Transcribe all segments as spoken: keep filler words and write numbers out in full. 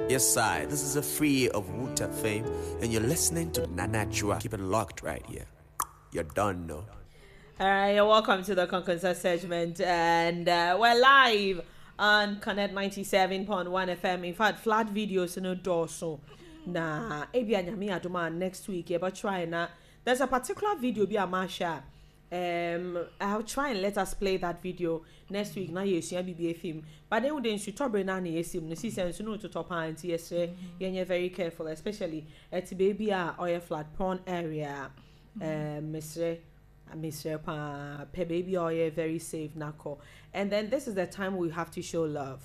Yes, I. This is a free of Wuta fame, and you're listening to Nana Chua. Keep it locked right here. You're done, no? All right, you're welcome to the Concourse segment, and uh, we're live on Connect ninety-seven point one F M. In fact, flat videos in a dorso. Nah, ebi anyami aduma next week. But try na. There's a particular video be a masha. Um, I'll try and let us play that video next week. Now you see a B B A film, but then we didn't shoot up na ni yesim. No see sense no to top and yes, you're very careful, especially at baby a oil flat pond area. Um, Mister Mister Pa, pe baby oil very safe nako. And then this is the time we have to show love.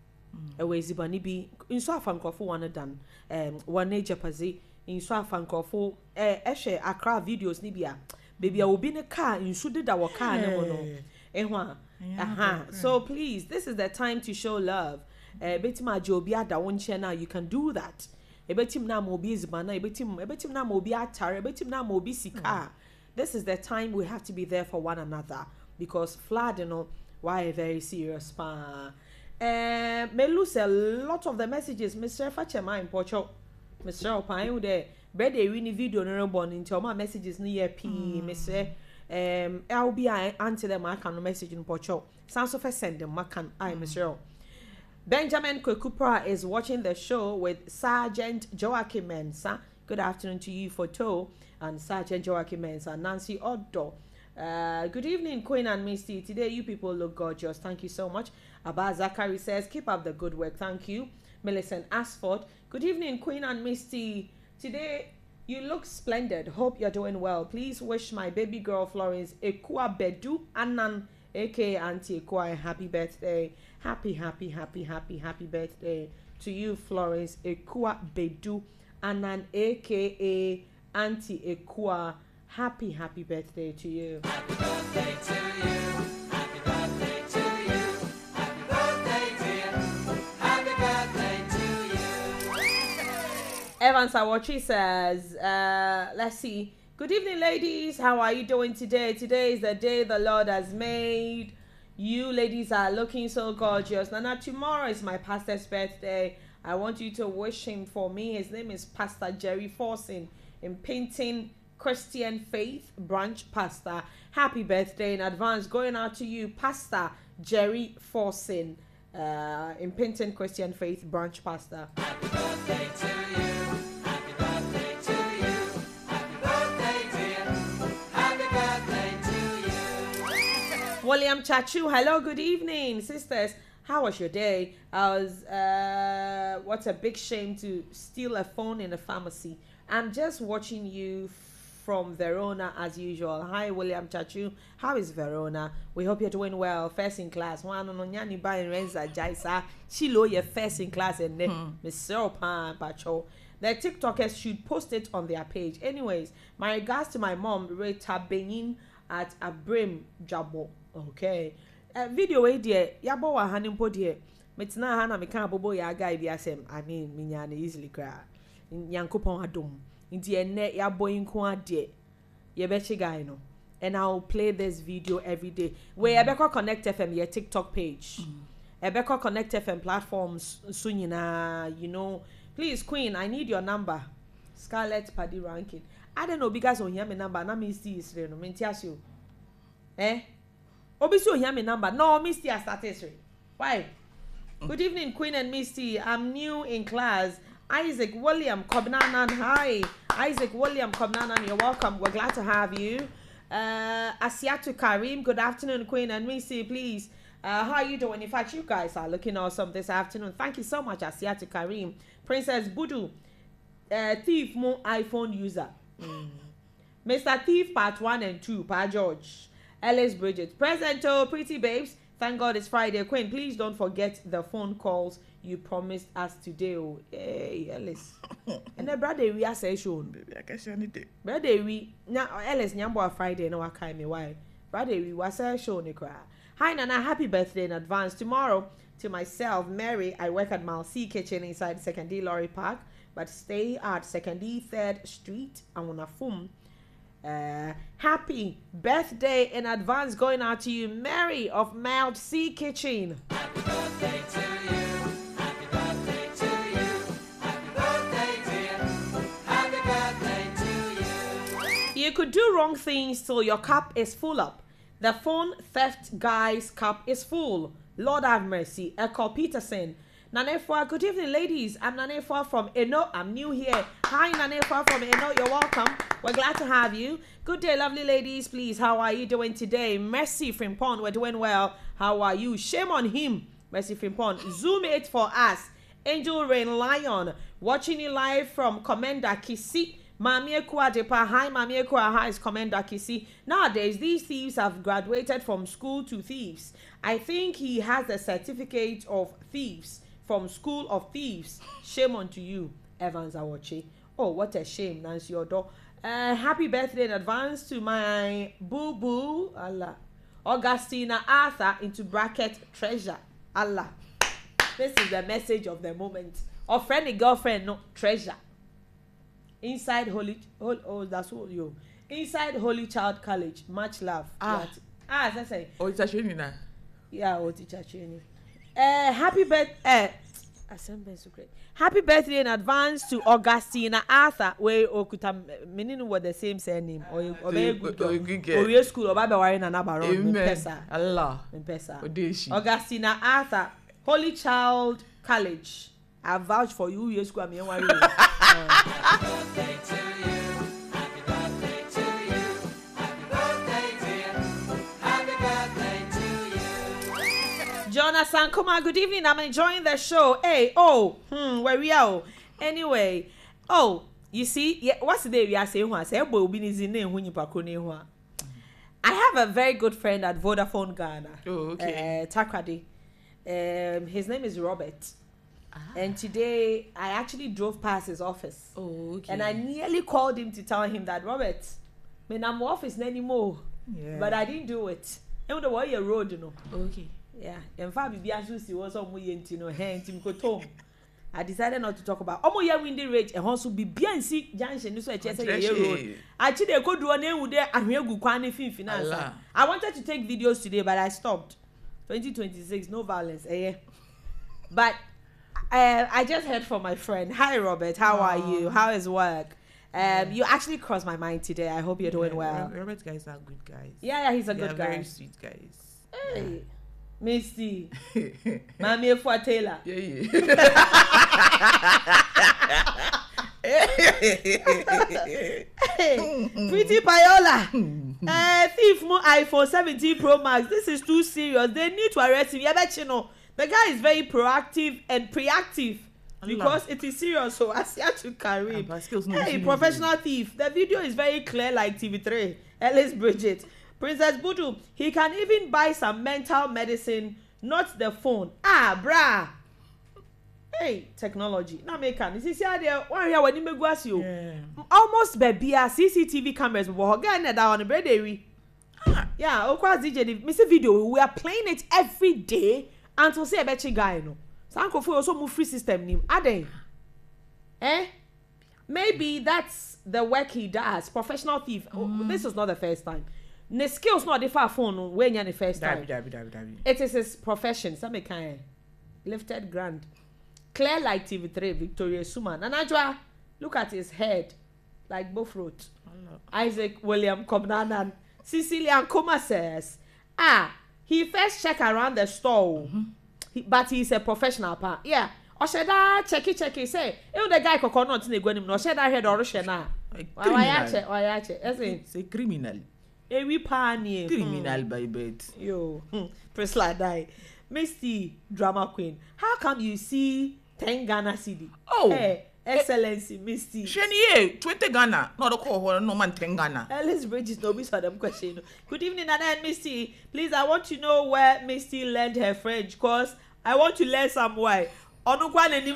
Away zibani be in so far for one done. Um, one age pazi in so far for eh eshe Accra videos nibia. Baby, I will be in a car in should that our car no no. Aha. So please, this is the time to show love. Eh, betima jobia da one channel, you can do that. E betim na mo bi zibana, e betim, e betim na mo bi atare, e betim na mo bi sika. This is the time we have to be there for one another because flood, you know, why very serious pa. Eh, me lose a lot of the messages, Mister Fachema in Porcho, Mister Opayu there. Brother, we need video no born into my messages near P. Mister Um, I'll be I answer them. I can message in Porcho. Sounds of a send them. I can I, Mister Benjamin Kwekupra is watching the show with Sergeant Joachim Mensah. Good afternoon to you, Photo and Sergeant Joachim Mensah. Nancy Oddo. Uh, good evening, Queen and Misty. Today, you people look gorgeous. Thank you so much. Abba Zachary says, keep up the good work. Thank you. Millicent Asford. Good evening, Queen and Misty. Today, you look splendid. Hope you're doing well. Please wish my baby girl Florence Ekua Bedu Anan, aka Auntie Ekua, a happy birthday. Happy, happy, happy, happy, happy birthday to you, Florence Ekua Bedu Anan, aka Auntie Ekua. Happy, happy birthday to you. Happy birthday to you. Happy birthday to you. Happy birthday, dear. Happy birthday to you. Evan Sawachi says, uh, let's see. Good evening, ladies. How are you doing today? Today is the day the Lord has made. You ladies are looking so gorgeous. Nana, tomorrow is my pastor's birthday. I want you to wish him for me. His name is Pastor Jerry Forson in Painting Christian Faith Branch Pastor. Happy birthday in advance going out to you, Pastor Jerry Forson, uh, in Pinton Christian Faith Branch Pastor. Happy birthday to you. Happy birthday to you. Happy birthday, dear. Happy birthday to you. William Chachu, hello, good evening, sisters. How was your day? I was, uh, what's a big shame to steal a phone in a pharmacy. I'm just watching you from Verona as usual. Hi, William Chachu. How is Verona? We hope you're doing well. First in class. One on Nyani by Renza Jaisa. Chilo, you're first in class and then Mister Pan Pacho. The TikTokers should post it on their page. Anyways, my regards to my mom, Rita Benin at Abrim Jabo. Okay. Uh, video way dear. Yabo wa hanimpo dear. Metina hana meka bobo ya guy bi asem. I mean, minyane easily cry. Yankopon adom. Inti ene ya boy nko ade ye be guy no, and I'll play this video every day. We mm. Ebeko Connect F M your TikTok page. Mm. Ebeko Connect F M platforms so nyina, you know. Please Queen, I need your number. Scarlett Paddy ranking. I don't know because on here my number na me see is no me tias you. Eh? Obi so here my number. No, Misty I started. Why? Mm. Good evening Queen and Misty. I'm new in class. Isaac William Kobnanan, hi. Isaac William Kobnanan, you're welcome. We're glad to have you. Uh, Asiatu Karim, good afternoon, Queen and Missy, please. Uh, how are you doing? In fact, you guys are looking awesome this afternoon. Thank you so much, Asiatu Karim. Princess Budu, uh, Thief Mo iPhone user. Mm. Mister Thief Part one and two, Pa George. Ellis Bridget. Present, oh, pretty babes. Thank God it's Friday. Queen, please don't forget the phone calls you promised us today. Oh, hey, Ellis. And then brother, we are session. Baby, I can share anything. Brother, we now Ellis Nyambo Friday. No, I can't me why. Brother, we was session. Hi, Nana. Happy birthday in advance. Tomorrow, to myself, Mary. I work at Malsea Kitchen inside Second D Lorry Park, but stay at Second D Third Street. I wanna film. Uh, happy birthday in advance going out to you, Mary of Mount Sea Kitchen. Happy birthday to you. Happy birthday to you. You could do wrong things till your cup is full up. The phone theft guy's cup is full. Lord have mercy. Echo Peterson. Nanefwa, good evening, ladies. I'm Nanefwa from Eno. I'm new here. Hi, Nanefwa from Eno. You're welcome. We're glad to have you. Good day, lovely ladies. Please, how are you doing today? Mercy Frimpon, we're doing well. How are you? Shame on him. Mercy Frimpon. Zoom it for us. Angel Rain Lion. Watching you live from Commander Kisi. Mami Ekua Depa. Hi, Mami Ekua. Hi, is Commander Kisi. Nowadays, these thieves have graduated from school to thieves. I think he has a certificate of thieves from School of Thieves. Shame unto you, Evans Awoche. Oh, what a shame, Nancy Odo. Uh, happy birthday in advance to my boo-boo, Allah. Augustina Arthur, into bracket treasure, Allah. This is the message of the moment. Or friend and girlfriend, no, treasure. Inside Holy, Holy oh, that's what you. Inside Holy Child College, much love. Ah, yeah. Ah, that's it. Oh, it's a training now. Yeah, oh, teacher training. Uh, happy birthday. Uh, so great. Happy birthday in advance to Augustina Arthur. Where Okuta meaning what the same surname or or good or your school or Baba Warren and Abaron. Amen. Allah. Augustina Arthur, Holy Child College. I vouch for you. Your school. I'm worried. Happy birthday to you. Happy birthday to you. Happy birthday, dear. Happy birthday to you. Jonathan, come on. Good evening. I'm enjoying the show. Hey, oh, hmm, where we are. Anyway, oh, you see, yeah, what's the day we are saying? I say, boy, be in name when you pakuni. I have a very good friend at Vodafone Ghana. Oh, okay. Uh, Takrady. Um, his name is Robert. And today, I actually drove past his office. Oh, okay. And I nearly called him to tell him that, Robert, man, I'm office anymore. Yeah. But I didn't do it. And the way you road, you know. Okay. Yeah. In fact, we was on my you know, hand to go I decided not to talk about Omo ya windy rage and also be B C junction. This way, chest road. Actually, I could do a name with there and we go quani fin finance. I wanted to take videos today, but I stopped. twenty twenty-six, no violence. Eh? But Uh, I just heard from my friend. Hi, Robert. How are you? How is work? Um, yeah. You actually crossed my mind today. I hope you're doing yeah, well. Robert guys are good guys. Yeah, yeah, he's a they good are guy. Very sweet guys. Hey, Misty, Mami for Taylor. Yeah, yeah. Hey, Pretty Payola. uh, thief mo iPhone seventeen Pro Max. This is too serious. They need to arrest him. Yeah, bet you know. The guy is very proactive and preactive because it is serious. So I see how to carry him. Hey, professional thief. The video is very clear like T V three. Ellis Bridget. Princess Budu. He can even buy some mental medicine, not the phone. Ah, brah. Hey, technology. Now make can. This is how they one here when you make was you. Almost baby C C T V cameras. But again, that on the birthday. Yeah, of course, D J. Miss video. We are playing it every day. Until say a betchy guy no. Sanko for also move free system nim. Ade. Eh? Maybe that's the work he does. Professional thief. Mm. Oh, this is not the first time. The skills not the far phone when you're the first time. Dabi, dabi, dabi, dabi. It is his profession. Some kind. Lifted grand. Clear like T V three, Victoria Suman. And Ajwa, look at his head. Like both wrote. Isaac William Kobnanan. Cecilian Kuma says, ah, he first check around the store, mm-hmm. he, but he's a professional pa. Yeah. Osheda checky checky say, if the guy coconut in the gwenim, no sheda head or shena. Why ache? Why ache? It's a criminal. Eh, we pani. Criminal by bet. Yo, Priscilla die. Misty drama queen. How come you see ten Ghana C D? Oh. Hey, Excellency, Misty. Sheni, twenty Ghana. Not a call, no man ten Ghana. Ellis Bridges, no miss them question. Good evening, Nana and Misty. Please, I want to know where Misty learned her French, cause I want to learn some why. Ono kwa na nim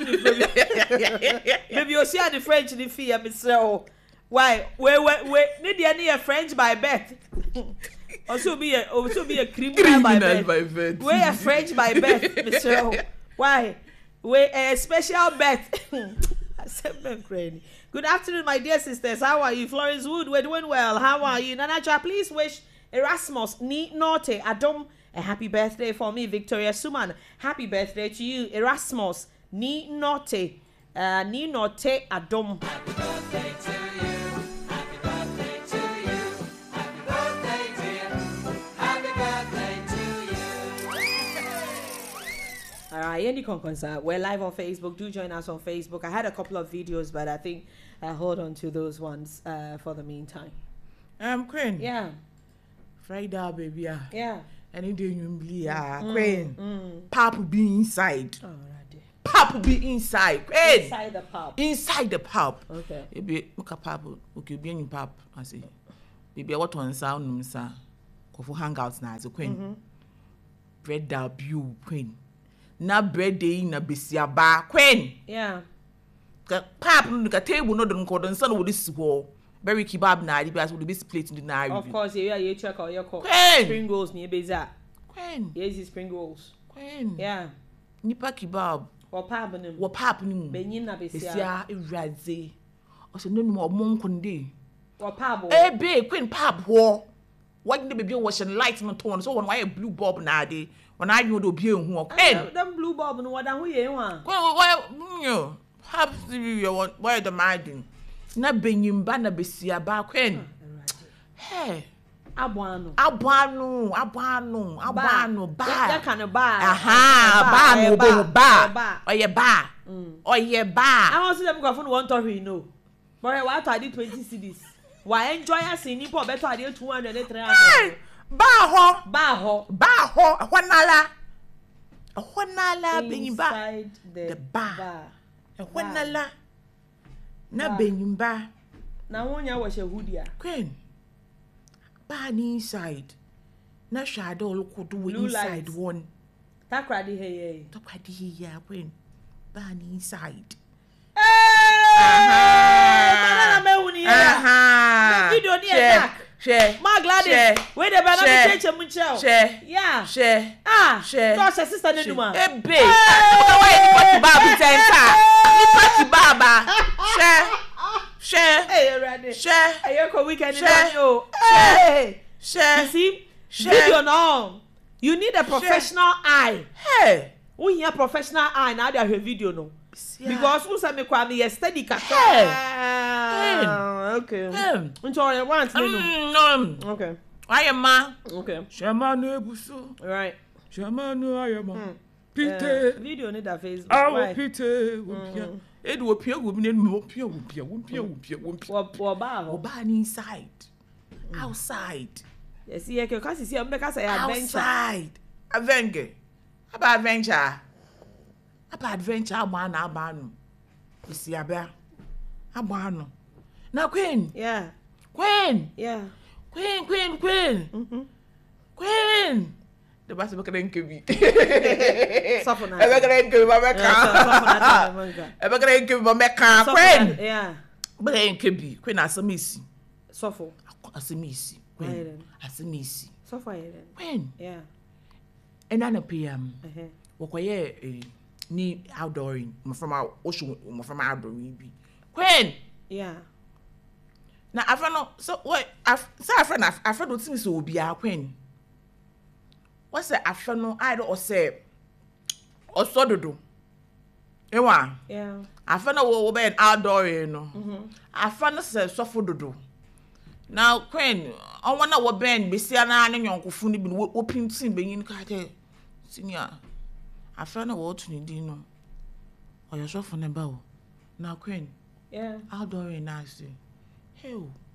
the maybe you see the French the fee, Mister Why? Wait, wait, wait. Need any a French by birth? Also be a also be a criminal, criminal by birth. By birth. Wait a French by birth, Mister Why? Wait a special birth. Good afternoon, my dear sisters. How are you? Florence Wood, we're doing well. How are you? Nanaja, please wish Erasmus Ni Norte Adom a happy birthday for me, Victoria Suman. Happy birthday to you, Erasmus Ni Norte. Uh, Ni Norte Adom. Happy birthday to you. Happy birthday to you. Right, any concern. We're live on Facebook. Do join us on Facebook. I had a couple of videos, but I think I'll hold on to those ones uh, for the meantime. Um, Queen. Yeah. Friday, baby. Yeah. Yeah. Any day you be ah, Queen. Mm. Pap will be inside. All right. Pap will be inside. Queen. Inside the pub. Inside the pub. Okay. Ebi muka pub. Okay, be in pub. I say. Baby, what one sound num sa. Kofu hangouts na as a Queen. Bread debut Queen. Na bread day na besia ba Queen. Yeah. Ka pap no ka table no don ko don san wo dis ho. Very kebab na adi bias wo be plate in the na. Of course, yeah, you check out your call. Queen. Spring rolls near Beza. Queen. Yes, it's spring rolls. Queen. Yeah. Nipa kebab. Or pub nim. Wo pap ni mu. Benyin na besia. Besia ewradze. O se no no mo nkonde. Or pub. Eh be Queen pap ho. What the baby was in light no tone so when why a blue bulb na ade. When I know do be hu. Queen. Them blue bulb no what hu ye wan. Queen why you have you want why the margin. Na benyimba na besia ba Queen. Hey. Abwanu. Abwanu, abwanu, abwanu ba. That kind of bar. Aha, ba no bo ba. Oye ba. Oye ba. I want to them go for one to you know. But what I did twenty cedis. Why enjoy us in Nipo better I did two hundred and three hundred. Ba ho, Ba ho. ba ho, ahonala. Ahonala benyimba. Inside the, The bar. bar. Ahonala. Na Ba. benyimba. Na wonya was a hoodia. Queen. Ba ni inside. Na shadow look do Blue inside lights. one. Takra di hey. Top adi here Queen. Ba ni inside. Aha. Me wuni ya. Aha. The video ni attack. Share. Ma Gladys. Share. Wait the banana Share. change munchel. Share. Yeah. Share. Ah. Share. Gosh, sister ne duma. Ebe. Why you put baba tenta? You put baba. Share. Share. Hey, ready. Share. Ayoko weekend in Share. yo. Share. Hey. Share. You see? Share. Video no. You need a professional eye. Hey. We hear professional eye now that her video no. Because who say me kwa me steady ka. Hey. Ah, okay. Hey. Until I want no. Mm, no. Okay. I am ma. Okay. Shema no buso. Right. Shema no I am. Uh, Pite. video need that Facebook. Awo Right. pite. Wopia. Edu wopia wo bi ne mo pia wopia wopia wopia wopia. Wo wo ba ho. Oba ni inside. Outside. Yes, here ke kasi see am be ka say adventure. Outside. Adventure. Aba adventure. Aba adventure aba na aba no. Isi aba. Aba no. Na Queen. Yeah. Queen. Yeah. Queen, Queen, Queen. Mhm. Queen. The boss be kren kebi. Suffer na. Ebe kren kebi ba Yeah, meka. suffer na manga. Ebe kren kebi ba meka. Suffer Queen. na- Yeah. Be kren kebi. Queen asemisi. Suffer. Asemisi. Right Queen. then. Asemisi. Suffer then. Queen. Yeah. Ena na P M. Uh-huh. Wokoye eh ni outdooring. Mo from our ocean mo from outdooring bi. Queen. Yeah. Na afa no so what af say afa na afa do timi so obi a Queen. What say afa no I do say osododo. Ewa. Yeah. Afa no wo be outdooring no. Mhm. Afa no say sofo dodo. Now Queen, on one na wo ben besia na ne nyonkofo ni bi no wo pintin benyin ka de senior. Afa no wo to ni din no. Oyo sofo ne ba o. Now Queen, Yeah. outdooring na say. Hey,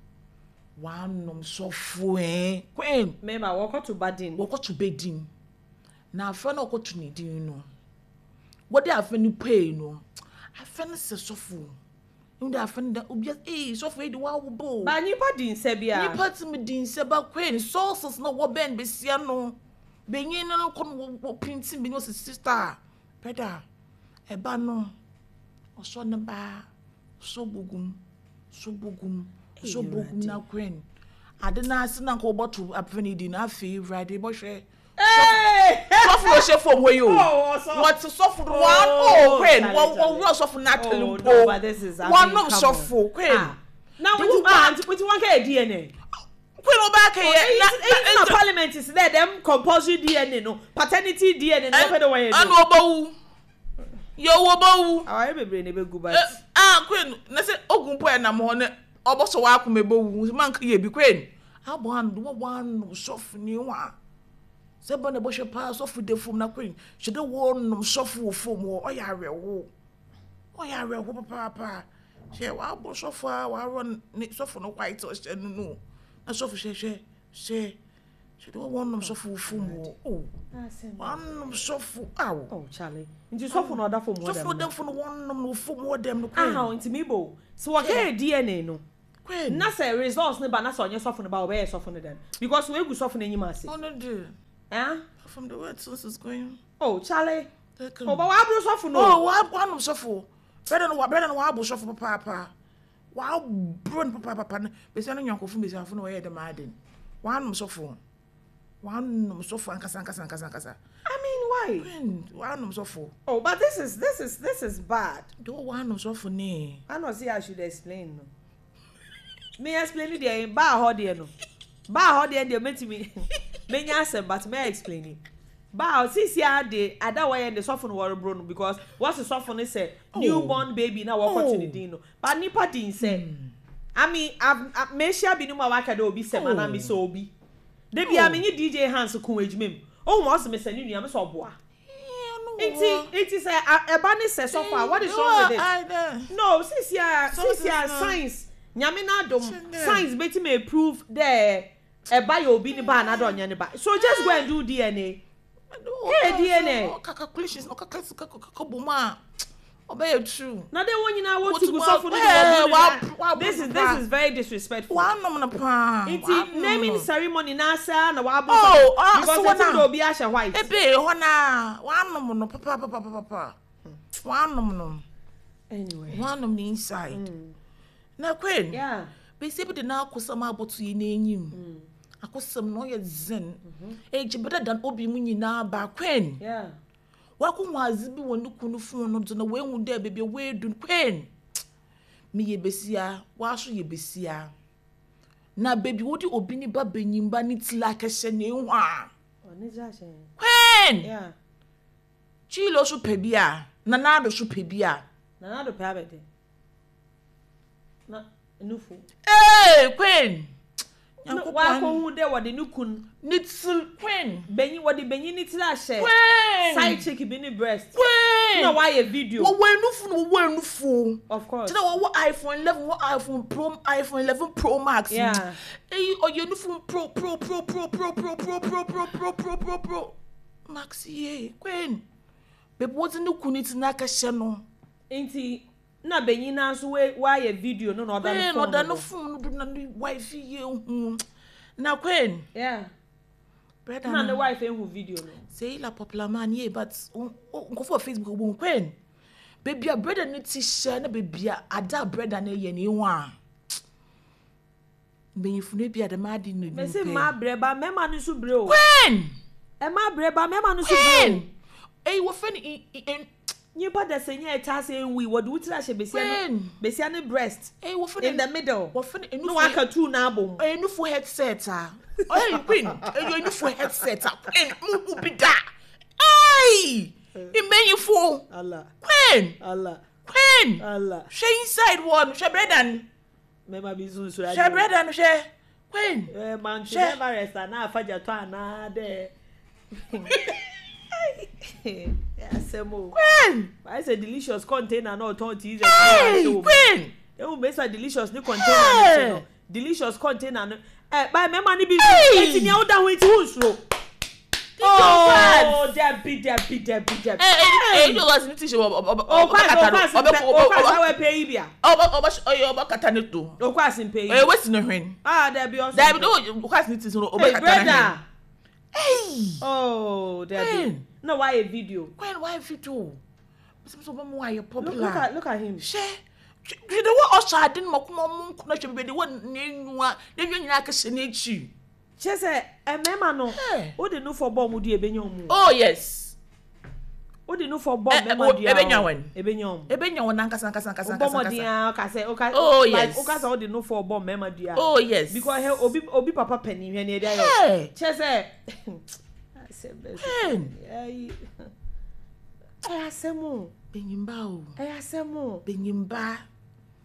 one nom sofo eh. Queen, Remember, walk to Badin. wo ko to bedin. Na afa no ko to ni din no. What dey afa ni pay no. Afa no se sofo. Unda afa no da obi eh sofo e di wa wo bo. But you Badin Sebia. Ni party me din se ba Queen sources no wo ben besia no. Benyin no kom wo printing be no sister. Brother. Eba no. Oso ne ba. So bugum. So bugum. So bugum na Queen. Ade na ase na ko boto apani di na afi Friday bo hwe. Hey! Sofo no she form we yo. Oh, so- What sofo one Oh, oh Queen. Charlie, One Charlie. one sofo na Oh, tell no, but this is- I one mean, no come sofo Queen. Ah. Now The we woman- ah, we want get D N A. Queen oba ke ye. Na na parliament is there them compulsory D N A no. Paternity D N A no pe the way. Anu obawu. Yo obawu. Our baby ne be go but. Ah Queen, na say ogun po e na mo ne oboso wa akoma ebowu. Man ka ye bi Queen. Abo an do one soft ni wa. Se ba na bo hwe pa so fu de fom na Queen. She de wo nom sofo fom wo oya arewo. Oya arewo papa papa. She wa bo sofo a wa run sofo no quite o she no no. Na sofo she she she she de wo nom sofo fom wo. Oh. One nom sofo aw. Oh Charlie. Nti sofo no da fom wo dem. Sofo dem fo no one nom no fom wo dem no Ah, Queen. nti me bo. So what can D N A no? Queen. Na say results ne ba na so onye sofo no ba obey sofo no dem. Because we gu sofo no enyim ase. Oh no do. Eh? From the word source is going. Oh Charlie. Take Oh, but wa bro sofo no. Oh, wa one nom sofo. Better no wa better no wa bo sofo papa papa. Wa bro papa papa. Be say no nyankofo be say afo no we dem aden. Wa nom sofo. Wa nom sofo ankasa ankasa ankasa ankasa. I mean, why? Queen, wa nom sofo. Oh, but this is this is this is bad. Do wa nom sofo ne. I know see I should explain no. Me explain it there ba ho there no. Ba ho there dey meti me. Me nya asem but me explain it. Ba see see ade ada why the sofo no worry bro no because what's the sofo no say newborn baby na walk out to the din no. But nipa din say I mean I've me share bi no ma waka dey obi say mana me so obi. Dey bia me D J Hans ko ejumem. Oh mo se me say nunu am so boa. Iti iti say eba ni say sofo what is wrong with it? No, see see see see science. Nyame na dom science beti me prove there eba yo obi ni ba na do nya ni ba. So just go and do D N A. Yeah, D N A. Calculations, no calculations, obey true. Now they want you now what What to go wa- suffer eh, wa- wa- this is wa- this is very disrespectful. One nom na pa. Iti naming ceremony na sa na wa Oh, ah, because so they na- do obi asha white. Ebe ho na. One nom no papa papa papa papa. One nom no. Anyway. One nom the inside. Na Queen. Yeah. Be say be na akosam aboto yi na enyim. Akosam no ye zen. E je better than obi mu nyina ba Queen. Yeah. Wako nwazi bi wonu kunu fun no do na we hu de bebe we dun Queen. Me ye besia, wa so ye besia. Na baby wodi obi ni ba benyimba ni tila kese ne hwa. Oni ja she. Queen. Yeah. Chilo so pebia, na na do so pebia. Na na do pe abede. Na nufu. Eh, Queen. No wa ko hu de wode nukun. Nitsil Queen. Benyi wode benyi ni tila she. Queen. Side chick bi ni breast. Queen. Na why a video? Wo we nufu no wo nufu. Of course. Tina wo iPhone eleven, wo iPhone Pro, iPhone eleven Pro Max. Yeah. Eh, o ye nufu Pro Pro Pro Pro Pro Pro Pro Pro Pro Pro Pro Pro Pro Max ye. Queen. Bebe wo ti nuku ni tina ka hye no. Inti na benyi na so we why a video no no Queen, no no da no phone no do na ni wife ye hu. Na Queen. Yeah. Brother. Na the wife who video no. Say la popular man ye but go for Facebook go Queen. Baby a brother ni ti share na baby a ada brother na ye ni wa. Ben yifu ne bia de ma di no. Me say ma breba me ma no so bre o. Queen. E ma breba me ma no so bre. Queen. Eh wo fe ni Nyipa de say nya eta say we what do tira she besia no. Queen. Besia ne breast Eh wo fe in the middle. wo fe ni No waka two na abom. eh nu for headset ah. Eh Queen, eh you nu for headset ah. Queen mu bi da. Ai! Imenyifu. Allah. Queen. Allah. Queen. Allah. She inside one, she brother. Me ma bi so so. She brother she. Queen. Eh man, she She- never rest na afaja to ana de. Yeah, semo. Queen. I say delicious container no turn to use. Hey, Queen. You will make delicious new container. Hey. No, delicious container. No. Eh, by me money be. Hey. Eti ni o da with who slow. Oh, Debbie, Debbie, Debbie, Debbie. Eh eh eh you guys need to show Oh, quite, oh, quite, oh, quite, I will pay you. Oba oba oyo oba kata ne to. Oh, quite, in pay. Eh what's no hwen? Ah, Debbie, also. David no you guys need to show oba Hey, kata ne. brother. Hey. Oh, Debbie. Queen. No, why a video? Queen why video? Some so oba why Look, popular. look at, look at him. She you the one also adin makoma mun kuna she be the one nenua. Dem nyina ka she na chi. She say, eh, mema no. Hey. Who dey no for bomb mu di ebenya mu? Oh yes. Who dey no for bomb Eh, mema oh, di? ebenya wen? Ebenya mu. Ebe nya wona nkasa nkasa nkasa nkasa. Bomb di nkasa. ah, ka say, okay. Oh, like, yes. okay, so who dey no for bomb mema di ah. Oh yes. Because he obi obi papa penny hwe na dey yo. Hey. She say, I say best. Queen. Eh, eh asemu. Benyimba o. Eh asemu. Benyimba.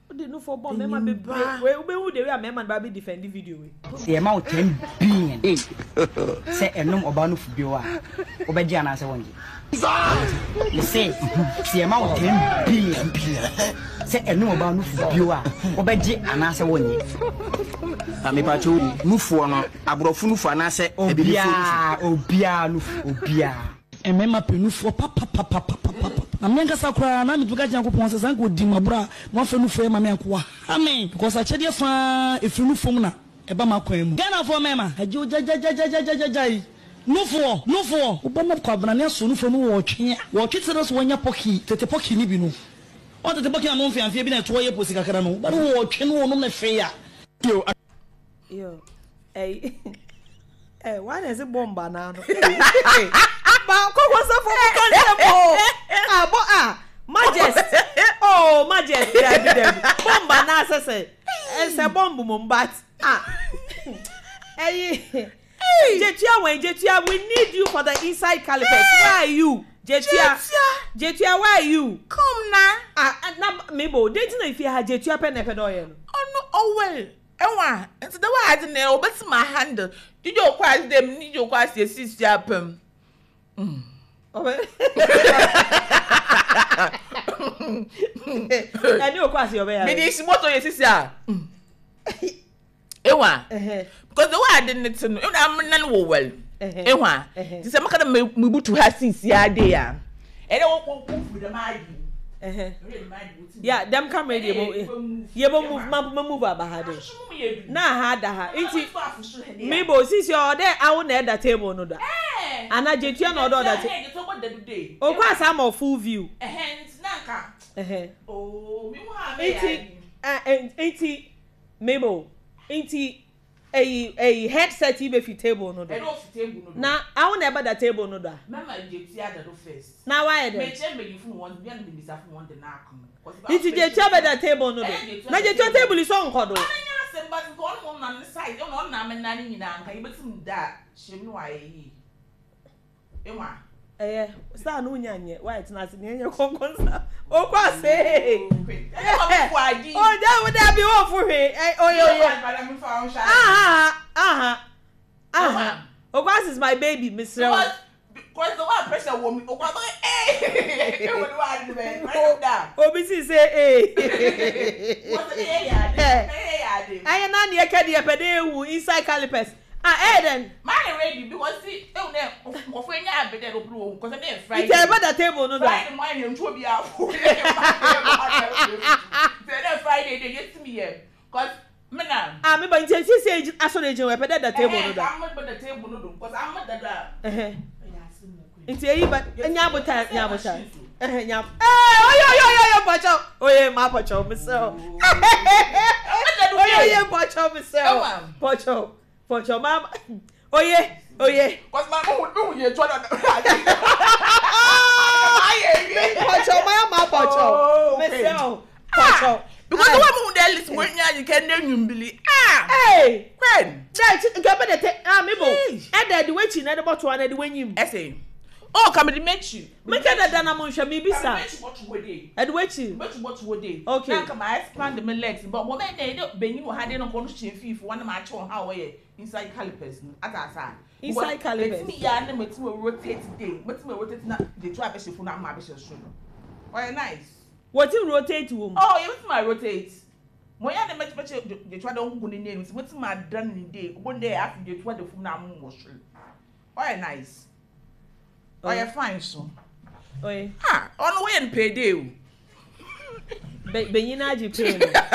The no for bomb mema be we we who the way mema ba be defend the video we. Se e ma o ten billion. Se enom oba no fu bio a. Obeji ana se wonje. You say se e ma o ten billion. Se enom oba no fu bio a. Obeji ana se wonje. Ame pa cho nufu no abrofo nufu ana se obia obia nufu obia. E mema pe nufu papa papa papa. Na mnenga sakura na mituka jangu ponse sanko di mabra mo fe nufu e ma me akwa. Amen because a chede fa efiri nufu na e ba makwan mu. Gana fo mema ajo jajajajajajajaji. Nufu nufu obama kwa bana ne so nufu no wo twe. Wo twete no so wonya poki tete poki ni bi no. O tete poki no mfi amfi bi na to ye posi kakara no. Ba wo twe no no na fe ya. Yo Yo. Hey. Eh, why is it bomb banana? Ba ko ko so for concept. Ah, bo ah. Majesty. Oh, Majesty. Bomb banana say. Eh, say bomb mum bat. Ah. Hey. Jetia, when Jetia, we need you for the inside calipers. Where are you? Jetia. Jetia, where are you? Come now. Ah, na mebo. Didn't know if you had Jetia pen epedoyen. Oh no, oh well. Ewa, and the way I didn't know, but my handle. Did you quite them? Need you quite your sister happen? Mm. I knew quite your way. Maybe it's what your sister. Ewa, because the way I didn't know, I'm not well. Ewa, this is a move to her since the idea. And I won't move with the mighty. Yeah, them come ready. You move, move, move about it. Na had her. Maybe since you're there, I won't add that table. No, that. And I just you know that. Oh, quite some of full view. Oh, eighty, eighty, Mabel, eighty. A a headset even fi table no da. Na I won't ever that table no da. Mama Jetia that first. Na why then? Me check me you want me and be bisa for one the na come. It Jetia be that table no da. Na Jetia table is on kodo. Na nya se but ko on on the side. You know na me na ni nyina nka you betim da. Shem no ayi. Ewa. Eh, sa no nyanye. Why it na se nye konkon sa. O kwa say. Oh, that would that be all for her. Oh, yeah. Ah, ah, ah. Oh, what is my baby, Mister Because the one pressure woman. Oh, what? Hey, oh, Missus Say, eh. What's the hey? I am not near Caddy Pede inside calipers. Ah, Eden. Man, ready because see, oh, no, of when you have been there, because I'm there Friday. Tell about the table, no, Friday morning, to be out. Friday, they get to me here. Because, man, I'm about to say, I saw the job, but at the table, no, I'm at the table, no, because I'm at the door. It's a but a yabota, yabota. Eh, yab. Oh, yeah, yeah, yeah, Pacho. Oh, yeah, my Pacho, Mister Oh, yeah, yeah, Pacho, Mister Pacho. Pacho, Mama. Oh, yeah, oh, yeah. Because my mom would do you try to. Pacho, my Pacho. Mister Pacho. Because the woman there is when you can name Billy. Ah, hey, when? That's government. Ah, Mibo. And then the way she never bought one and when you essay. Oh, come and make you. Make that done among Shami Bisa. And wait you. But what would they? Okay. Now come I expand my legs, but when they don't bend you had no condition fee for one match on how way inside calipers. As I said, inside calipers. Me, I never rotate today. What's my rotate now? The trap is for not my bishop. Why nice. What you rotate to him? Oh, it's my rotate. When I never much the try don't go in names. What's my done in day? One day after the twenty from now was. Why nice. Oh, you're fine, so. Oh, yeah. Ah, on the way and pay you. But you know, you pay.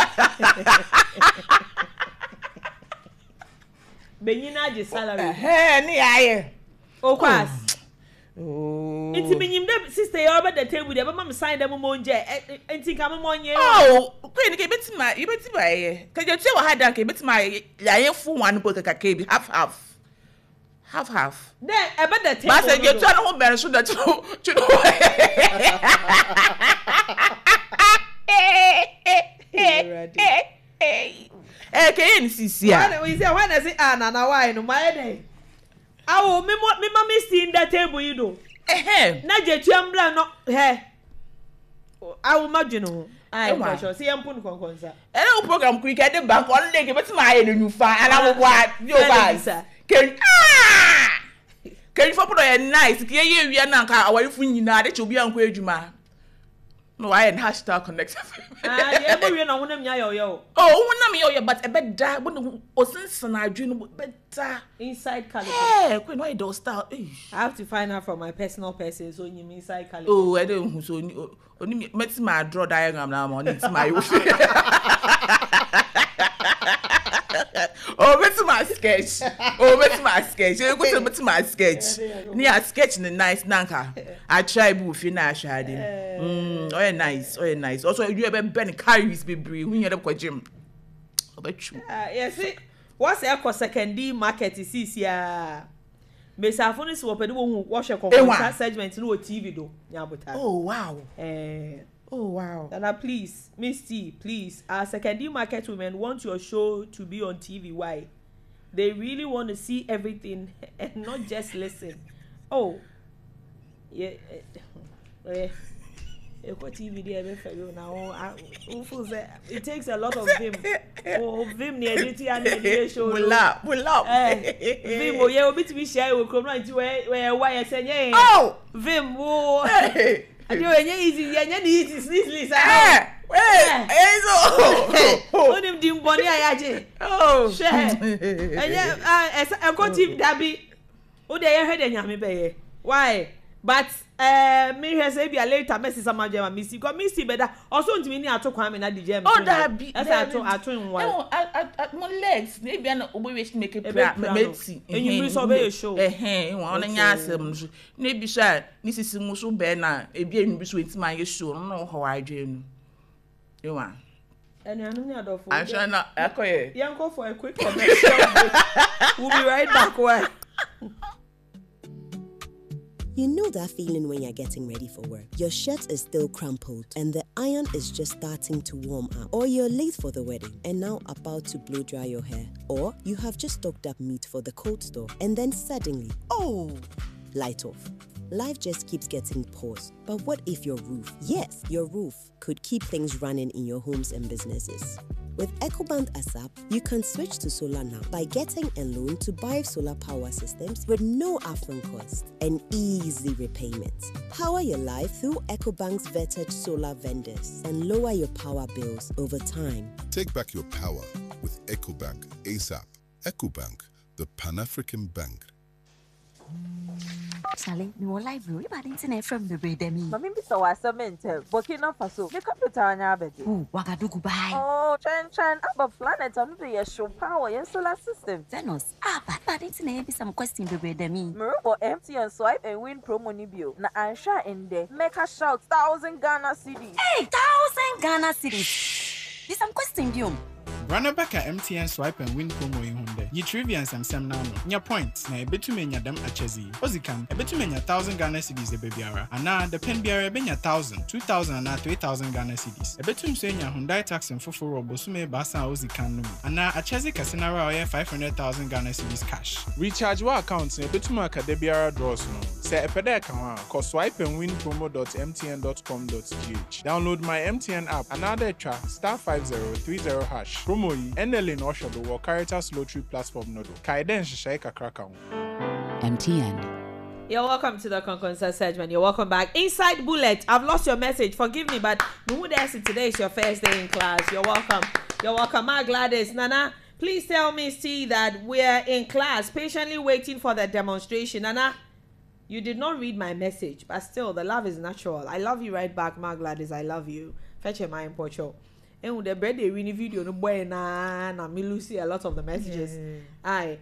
But you know, your salary. Hey, I. Oh, class. Oh. It's me, you sister, you're over the table. Your mom signed them on jet and think I'm on you. Oh, Queen, get bit my, you bet my. Can you tell how that came? It's my, I for one book a cake, half half. Half half. Then about the table. But I get to home better so that you know. Eh, can see see. When we say when I say Anna now why no my day. I will me me mommy see in that table you do. Eh. Na je tuambla no he. I will imagine no. I Ewa. watch. See, I'm putting conconsa. And no program quick at the bank on leg, but my new fan, and I will watch your Tell me, guys. sir. Can ah! Can you put a nice? Can you be an anchor? Away from you now that you'll be on Quajuma. No, I had hashtag connect. Ah, yeah, but you know, when I'm yo yo. Oh, one of you, but a bed die. When or since I dream better. Inside Calico. Hey, Queen, why don't start? I have to find out from my personal person, so you mean inside Calico. Oh, I don't know. So, only met my draw diagram now on it's my Oh, that's my sketch. Oh, that's my sketch. You go to my sketch. Near sketch in the nice nanka. I try boof in a shading. Mm, oh, nice. Oh, nice. Also, you ever been carries be brave when you're up with Jim. Oh, but you. Uh, yes, see, what's the echo secondary market is this year? Miss Alphonse will pay the one who wash a conference segment no T V do. Oh, wow. Eh. Oh, wow. Nana, please, Miss T, please. Our secondary market women want your show to be on T V. Why? They really want to see everything and not just listen. Oh, yeah. Eh, T V there for you now. It takes a lot of vim. Oh, vim near the and the show. We'll laugh. We'll laugh. Vim, oh, yeah, bit me share will come right to where why I say, yeah. Oh, Vim, oh. And you're easy, you're easy, sneezely. Eh, eh, oh, him dim body, I oh, share. And yeah, as I got him, Dabby. Oh, they heard any me pay. Why? But uh, me has a later message some of them miss you got missy better. Also, to me, I took him in at the gym. Oh, that be as I told I told one. No, I my legs, maybe I'm always make a Metsi. And you miss obey a show. Eh, hey, one and yasum. Maybe shy, Missus Musu Bena, a being between my show, no how I dream. You are. And I know I shall not echo it. Young go for a quick commercial. We'll be right back. Why? You know that feeling when you're getting ready for work. Your shirt is still crumpled and the iron is just starting to warm up. Or you're late for the wedding and now about to blow dry your hair. Or you have just stocked up meat for the cold store and then suddenly, oh, light off. Life just keeps getting paused. But what if your roof, yes, your roof, could keep things running in your homes and businesses? With EcoBank ASAP, you can switch to solar now by getting a loan to buy solar power systems with no upfront cost and easy repayment. Power your life through EcoBank's vetted solar vendors and lower your power bills over time. Take back your power with EcoBank ASAP. EcoBank, the Pan-African bank. Charlie, no library, but internet from the bread. Mammy, so I cement, Burkina Faso, the computer and Abedi. Oh, Wagadugu bye. Oh, Chan Chan, above planet on the show power and solar system. Zenos, ah, but but internet is some question the bread. Me, Miracle empty and swipe and win promo nibio. Na Ansha in there, make a shout thousand Ghana cedis. Hey, thousand Ghana cedis. This some question, Dium. Run back at M T N swipe and win promo in Hyundai. Ye trivia and some sam nano. Nya points na ebetu menya dam achezi. Ozikam ebetu menya thousand Ghana cedis the babyara. Ana the pen biara benya thousand, two thousand and three thousand Ghana cedis. Ebetu msenya Hyundai tax and fofo robo sume basa ozikam no. Ana achezi kasinara oye five hundred thousand Ghana cedis cash. Recharge wa accounts na ebetu ma kadebiara draws no. Se epede akawa ko swipe and win promo dot m t n dot com dot g h. Download my M T N app. Another tra star five zero three zero hash. Promo yi N L in Oshodo or Caritas Lottery Platform Nodo. Kaiden Shishaka Krakao. M T N. You're welcome to the Conconcert segment. You're welcome back. Inside Bullet, I've lost your message. Forgive me, but who dares today is your first day in class. You're welcome. You're welcome. Ma Gladys, Nana, please tell Miss T that we're in class, patiently waiting for the demonstration. Nana, you did not read my message, but still, the love is natural. I love you right back, Ma Gladys. I love you. Fetch your mind, Pocho. And with the bread they win video no boy na na me Lucy a lot of the messages. Yeah. Aye.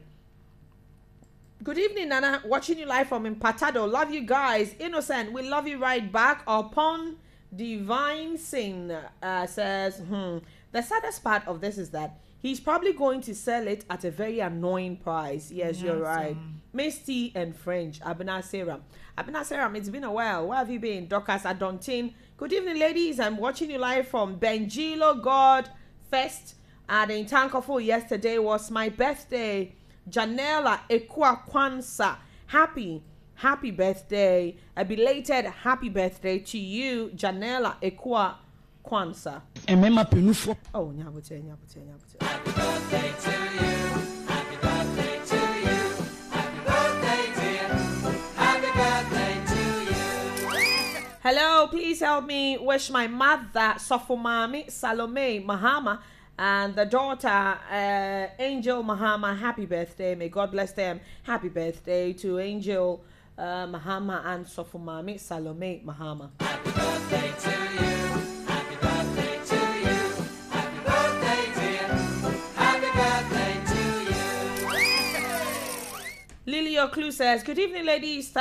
Good evening, Nana. Watching you live from Impatado. Love you guys. Innocent, we love you right back. Upon Divine Sin uh, says, hmm. The saddest part of this is that he's probably going to sell it at a very annoying price. Yes, yes you're right. Um... Misty and French. Abena Seram. Abena Seram, it's been a while. Where have you been? Dorcas Adontin. Good evening, ladies. I'm watching you live from Benjilo God Fest at in Tankofo. Yesterday was my birthday. Janela Ekwa Kwansa. Happy, happy birthday. A belated happy birthday to you, Janela Ekwa Kwanzaa. Emema penufo. Oh, nyabote, nyabote, nyabote. Happy birthday to you. Happy birthday to you. Happy birthday, dear. Happy birthday to you. Hello, please help me wish my mother, Sofumami Salome Mahama, and the daughter, uh, Angel Mahama, happy birthday. May God bless them. Happy birthday to Angel uh, Mahama and Sofumami Salome Mahama. Happy birthday to you. Happy birthday to you. Happy birthday, dear. Happy birthday to you. Lily Oclu says, good evening, ladies.